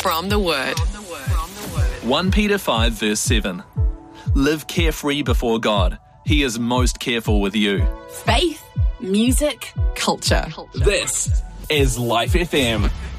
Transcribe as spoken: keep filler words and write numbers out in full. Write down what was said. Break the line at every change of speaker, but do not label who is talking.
From the Word.
First Peter five verse seven. Live carefree before God. He is most careful with you.
Faith, music, culture.
This is Life F M.